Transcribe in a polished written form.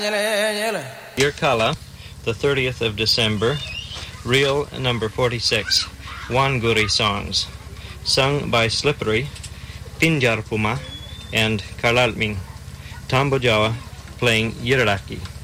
Yirkala, the 30th of December, reel number 46, Wanguri songs, sung by Slippery, Pinjarpuma, and Karlalming. Tambojawa playing Yirlaki.